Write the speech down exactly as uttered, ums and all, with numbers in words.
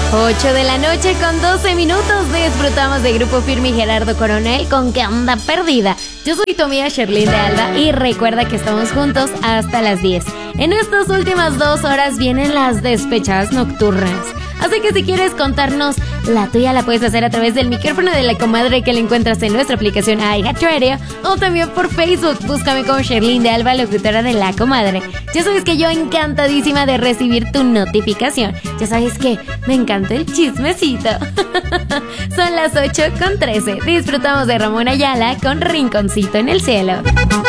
ocho de la noche con doce minutos. Disfrutamos de Grupo Firme y Gerardo Coronel con ¿Qué anda perdida? Yo soy tu amiga Sherlyn de Alba y recuerda que estamos juntos hasta las diez. En estas últimas dos horas vienen las despechadas nocturnas. Así que si quieres contarnos la tuya, la puedes hacer a través del micrófono de la comadre que la encuentras en nuestra aplicación iHeartRadio o también por Facebook. Búscame como Sherlyn de Alba, locutora de la comadre. Ya sabes que yo encantadísima de recibir tu notificación. Ya sabes que me encanta el chismecito. Son las ocho con trece. Disfrutamos de Ramón Ayala con Rinconcito en el Cielo.